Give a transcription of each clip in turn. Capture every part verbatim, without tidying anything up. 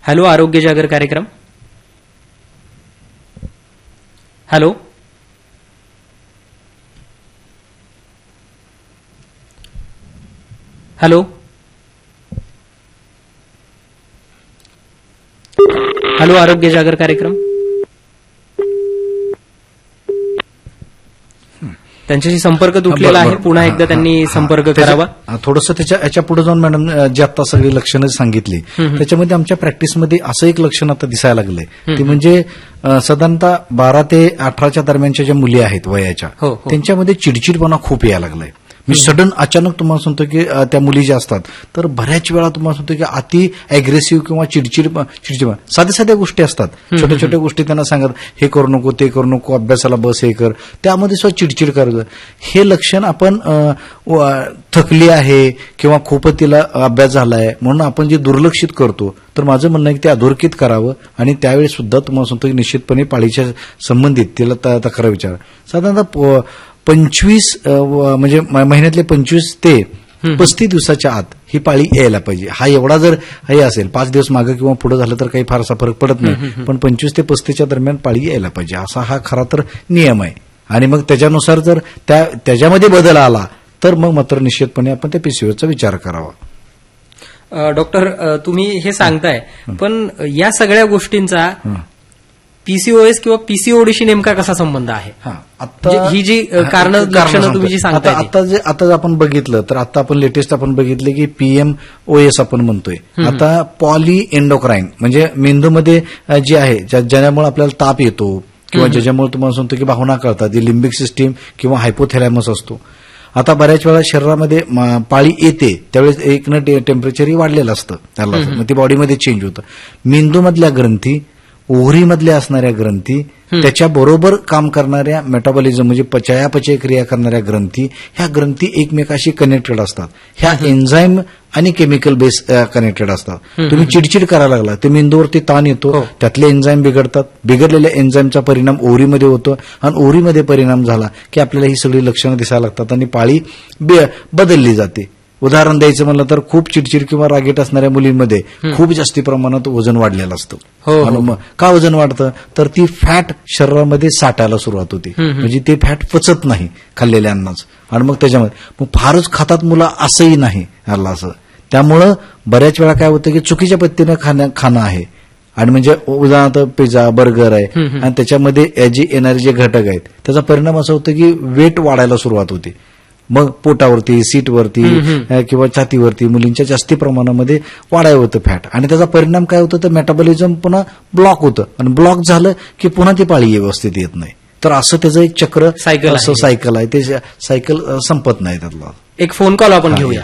Hello आरोग्य जागर कार्यक्रम. हॅलो हॅलो हॅलो आरोग्य जागर कार्यक्रम. त्यांच्याशी संपर्क तुटलेला आहे. पुन्हा एकदा त्यांनी संपर्क करावा. थोडंसं त्याच्या याच्या पुढे जाऊन मॅडम जी आता सगळी लक्षणं सांगितली त्याच्यामध्ये आमच्या प्रॅक्टिसमध्ये असं एक लक्षण आता दिसायला लागलंय ते म्हणजे साधारणतः बारा ते अठराच्या दरम्यानच्या ज्या मुली आहेत वयाच्या त्यांच्यामध्ये चिडचिडपणा खूप यायला लागलाय. मी सडन अचानक तुम्हाला सांगतो की त्या मुली ज्या असतात तर बऱ्याच वेळा तुम्हाला सांगतो की अति अग्रेसिव्ह किंवा चिडचिड चिडचिड साध्या साध्या गोष्टी असतात. छोट्या छोट्या गोष्टी त्यांना सांगत हे करू नको ते करू नको अभ्यासाला बस हे कर त्यामध्ये सुद्धा चिडचिड करायचं. हे लक्षण आपण थकली आहे किंवा खूप तिला अभ्यास झालाय म्हणून आपण जे दुर्लक्षित करतो तर माझं म्हणणं आहे की ते अधोरेखित करावं आणि त्यावेळी सुद्धा तुम्हाला सांगतो की निश्चितपणे पाळीच्या संबंधित तिला तक्रार विचार. साधारणतः पंचवीस म्हणजे महिन्यातले पंचवीस ते पस्तीस दिवसाच्या आत ही पाळी यायला पाहिजे. हा एवढा जर हे असेल पाच दिवस मागे किंवा पुढे झालं तर काही फारसा फरक पडत नाही पण पंचवीस ते पस्तीसच्या दरम्यान पाळी यायला पाहिजे असा हा खरा तर नियम आहे. आणि मग त्याच्यानुसार जर त्या त्याच्यामध्ये बदल आला तर मग मात्र निश्चितपणे आपण त्या पीसीओचा विचार करावा. डॉक्टर तुम्ही हे सांगताय पण या सगळ्या गोष्टींचा पीसीओएस किंवा पीसीओडीशी नेमका कसा संबंध आहे? आता ही जी कारण लक्षणं तुम्ही जी सांगताय आता जे आता आपण बघितलं तर आता आपण लेटेस्ट आपण बघितले की पीएमओएस आपण म्हणतोय. आता पॉली एंडोक्राईन म्हणजे मेंदूमध्ये जे आहे ज्याच्यामुळे आपल्याला ताप येतो किंवा ज्याच्यामुळे तुम्हाला सांगतो की भावना कळतात लिंबिक सिस्टीम किंवा हायपोथॅलॅमस असतो. आता बऱ्याच वेळा शरीरामध्ये पाळी येते त्यावेळेस एक न टेम्परेचरही वाढलेलं असतं त्याला मग ती बॉडीमध्ये चेंज होतं. मेंदूमधल्या ग्रंथी ओव्हरीमधल्या असणाऱ्या ग्रंथी त्याच्याबरोबर काम करणाऱ्या मेटाबॉलिझम म्हणजे चयापचय क्रिया करणाऱ्या ग्रंथी ह्या ग्रंथी एकमेकाशी कनेक्टेड असतात. ह्या एन्झाईम आणि केमिकल बेस कनेक्टेड असतात. तुम्ही चिडचिड करायला लागला ते मेंदूवरती ताण येतो त्यातले एन्झाईम बिघडतात. बिघडलेल्या एन्झाईमचा परिणाम ओव्हरीमध्ये होतो आणि ओव्हरीमध्ये परिणाम झाला की आपल्याला ही सगळी लक्षणं दिसायला लागतात आणि पाळी बदलली जाते. उदाहरण द्यायचं म्हणलं तर खूप चिडचिड किंवा रागीट असणाऱ्या मुलींमध्ये खूप जास्ती प्रमाणात वजन वाढलेलं असतं. आणि मग का वजन वाढतं तर ती फॅट शरीरामध्ये साठायला सुरुवात होती म्हणजे ते फॅट पचत नाही खाल्लेल्या अन्नाच आणि मग त्याच्यामध्ये मग फारच खातात मुलं असंही नाही याला असं. त्यामुळं बऱ्याच वेळा काय होतं की चुकीच्या पद्धतीनं खाणं खाणं आहे आणि म्हणजे उदाहरणार्थ पिझ्झा बर्गर आहे आणि त्याच्यामध्ये जे येणारे जे घटक आहेत त्याचा परिणाम असा होतो की वेट वाढायला सुरुवात होते. मग पोटावरती सीटवरती किंवा छातीवरती मुलींच्या जास्ती प्रमाणामध्ये वाढाय होतं फॅट आणि त्याचा परिणाम काय होतं तर मेटाबॉलिझम पुन्हा ब्लॉक होतं आणि ब्लॉक झालं की पुन्हा ती पाळी व्यवस्थित येत नाही. तर असं त्याचं एक चक्र सायकल असं सायकल आहे ते सायकल संपत नाही त्यातला. एक फोन कॉल आपण घेऊया.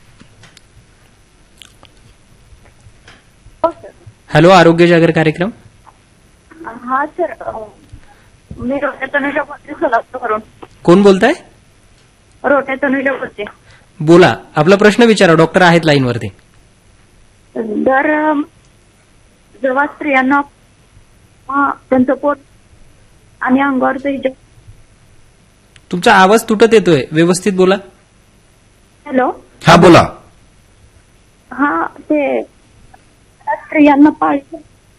हॅलो आरोग्य जागर कार्यक्रम. हा सर मी रोट्या तनुजा बोलते सोलापूरवरून. कोण बोलताय? रोट्या तनुजा बोलते. बोला आपला प्रश्न विचारा. डॉक्टर आहेत लाईनवरती. दर जेव्हा स्त्रियांना त्यांचं पोट आणि अंगावर तुमचा आवाज तुटत येतोय व्यवस्थित बोला. हॅलो हा बोला. हा ते स्त्रियांना पाळी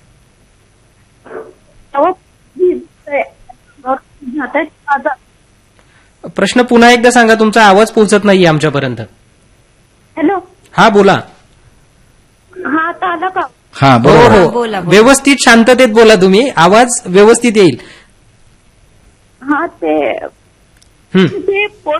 प्रश्न पुन्हा एकदा सांगा. तुमचा आवाज पोहोचत नाहीये आमच्यापर्यंत. हॅलो हा बोला. हा आता आला का? हा हो हो व्यवस्थित शांततेत बोला तुम्ही. आवाज व्यवस्थित येईल. हा ते ते पोट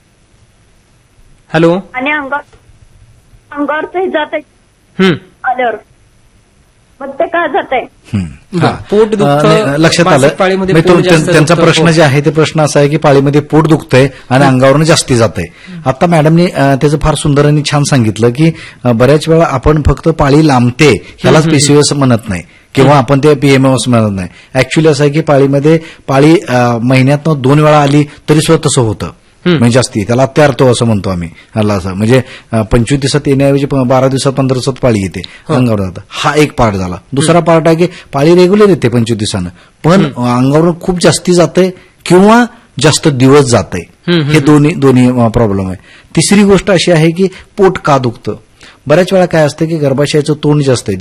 हॅलो आणि अंगावर अंगावर ते जात आहे आल्यावर मग ते का जात आहे? पोट दुखतं लक्षात आलं. त्यांचा प्रश्न जे आहे ते प्रश्न असा आहे की पाळीमध्ये पोट दुखतंय आणि अंगावरून जास्ती जातंय. आता मॅडमनी त्याचं फार सुंदर आणि छान सांगितलं की बऱ्याच वेळा आपण फक्त पाळी लांबते ह्यालाच पीसीओएस म्हणत नाही किंवा आपण ते पीएमओएस म्हणत नाही. ऍक्च्युली असं आहे की पाळीमध्ये पाळी महिन्यातनं दोन वेळा आली तरी सुद्धा तसं होतं म्हणजे जास्ती त्याला अत्यार्थो असं म्हणतो आम्ही. ह्याला असं म्हणजे पंचवीस दिवसात येण्याऐवजी बारा दिवसात पंधरा दिवसात पाळी येते अंगावर जातं. हा एक पार्ट झाला. दुसरा पार्ट आहे की पाळी रेग्युलर येते पंचवीस दिवसानं पण अंगावरून खूप जास्ती जाते किंवा जास्त दिवस जाते. हे दोन्ही दोन्ही प्रॉब्लेम आहे. तिसरी गोष्ट अशी आहे की पोट का दुखतं. बऱ्याच वेळा काय असतं की गर्भाशयाचं तोंड जे असतं